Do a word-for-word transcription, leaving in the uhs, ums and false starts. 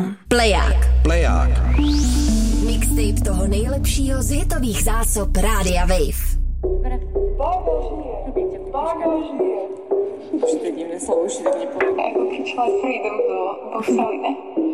tečka Pleják. Pleják. Mixtape toho nejlepšího z hitových zásob Rádia Wave. Už teď jim neslo, už teď mě povedal. Jako přišla freedom do Boxalina.